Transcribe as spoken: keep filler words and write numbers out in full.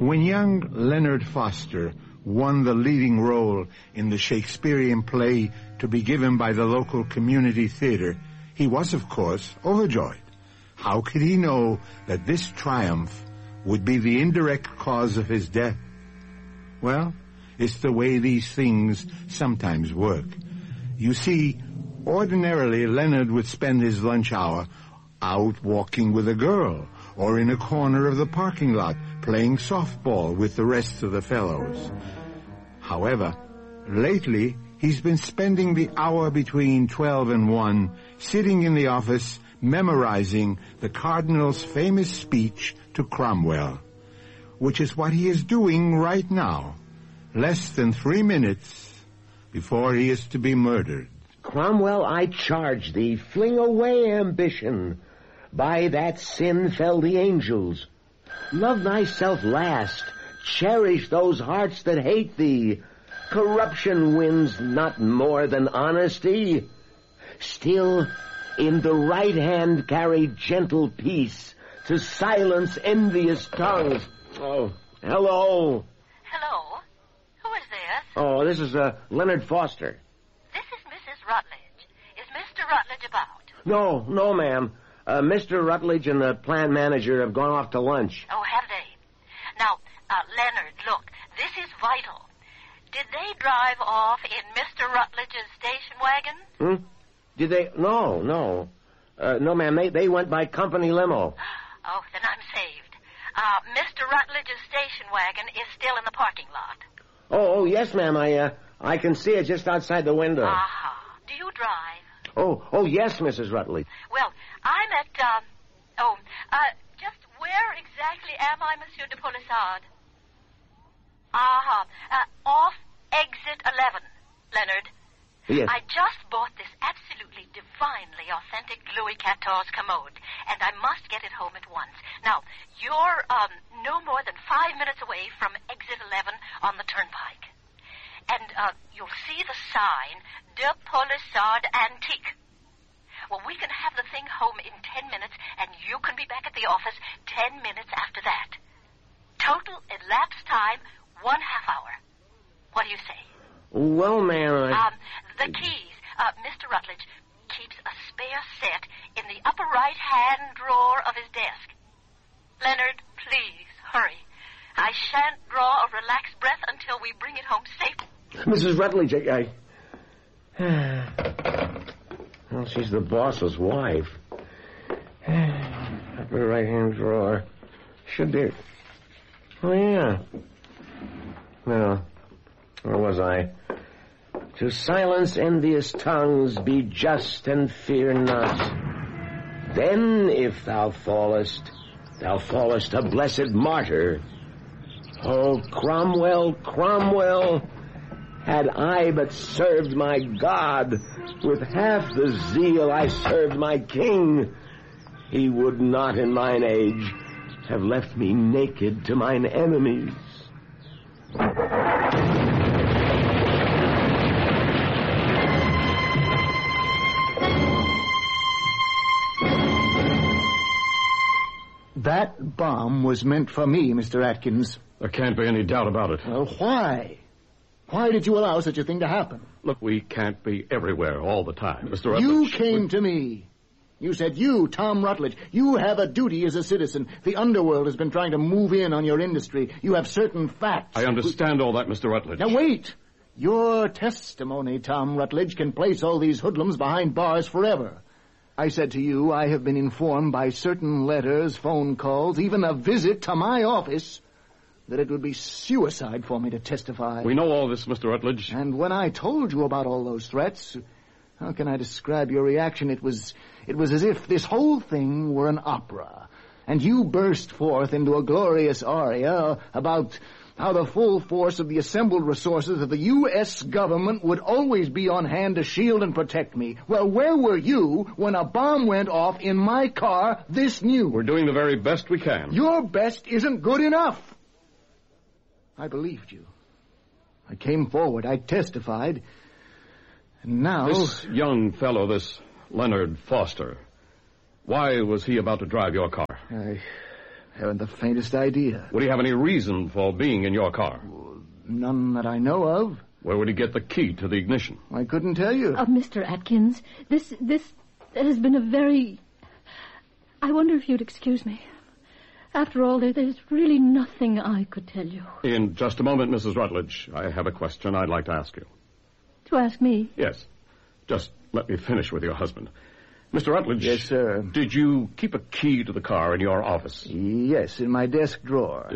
When young Leonard Foster won the leading role in the Shakespearean play to be given by the local community theater, he was, of course, overjoyed. How could he know that this triumph would be the indirect cause of his death? Well, it's the way these things sometimes work. You see, ordinarily Leonard would spend his lunch hour out walking with a girl, or in a corner of the parking lot playing softball with the rest of the fellows. However, lately he's been spending the hour between twelve and one sitting in the office memorizing the Cardinal's famous speech to Cromwell, which is what he is doing right now, less than three minutes before he is to be murdered. Cromwell, I charge thee, fling away ambition. By that sin fell the angels. Love thyself last. Cherish those hearts that hate thee. Corruption wins not more than honesty. Still, in the right hand carry gentle peace to silence envious tongues. Oh, hello. Hello. Who is this? Oh, this is uh, Leonard Foster. This is Missus Rutledge. Is Mister Rutledge about? No, no, ma'am. Uh, Mister Rutledge and the plant manager have gone off to lunch. Oh, have they? Now, uh, Leonard, look, this is vital. Did they drive off in Mister Rutledge's station wagon? Hmm? Did they? No, no. Uh, no, ma'am, they, they went by company limo. Oh, then I'm saved. Uh, Mister Rutledge's station wagon is still in the parking lot. Oh, oh, yes, ma'am, I, uh, I can see it just outside the window. Aha. Do you drive? Oh, oh, yes, Missus Rutledge. Well, I'm at, um, oh, uh, just where exactly am I, Monsieur de Polissard? Aha, uh, off exit eleven, Leonard. Yes. I just bought this absolutely divinely authentic Louis quatorze commode, and I must get it home at once. Now, you're, um, no more than five minutes away from exit eleven on the turnpike. And, uh, you'll see the sign, De Polissard Antique. Well, we can have the thing home in ten minutes, and you can be back at the office ten minutes after that. Total elapsed time, one half hour. What do you say? Well, ma'am, I... Um, the keys. Uh, Mister Rutledge keeps a spare set in the upper right-hand drawer of his desk. Leonard, please, hurry. I shan't draw a relaxed breath until we bring it home safe. Missus Rutledge, I... I... Well, she's the boss's wife. Upper right-hand drawer. Should be... Oh, yeah. Well, where was I? To silence envious tongues, be just and fear not. Then, if thou fallest, thou fallest a blessed martyr. Oh, Cromwell, Cromwell, had I but served my God with half the zeal I served my king, he would not in mine age have left me naked to mine enemies. That bomb was meant for me, Mister Atkins. There can't be any doubt about it. Well, why? Why did you allow such a thing to happen? Look, we can't be everywhere all the time, Mister Rutledge. You came we... to me. You said, you, Tom Rutledge, you have a duty as a citizen. The underworld has been trying to move in on your industry. You have certain facts. I understand all that, Mister Rutledge. Now, wait. Your testimony, Tom Rutledge, can place all these hoodlums behind bars forever. I said to you, I have been informed by certain letters, phone calls, even a visit to my office, that it would be suicide for me to testify. We know all this, Mister Rutledge. And when I told you about all those threats, how can I describe your reaction? It was, it was as if this whole thing were an opera, and you burst forth into a glorious aria about how the full force of the assembled resources of the U S government would always be on hand to shield and protect me. Well, where were you when a bomb went off in my car this new? We're doing the very best we can. Your best isn't good enough. I believed you. I came forward. I testified. And now... This young fellow, this Leonard Foster, why was he about to drive your car? I... Haven't the faintest idea. Would he have any reason for being in your car? None that I know of. Where would he get the key to the ignition? I couldn't tell you. Uh, Mister Atkins, this, this has been a very... I wonder if you'd excuse me. After all, there, there's really nothing I could tell you. In just a moment, Missus Rutledge, I have a question I'd like to ask you. To ask me? Yes. Just let me finish with your husband. Mister Rutledge. Yes, sir. Did you keep a key to the car in your office? Yes, in my desk drawer.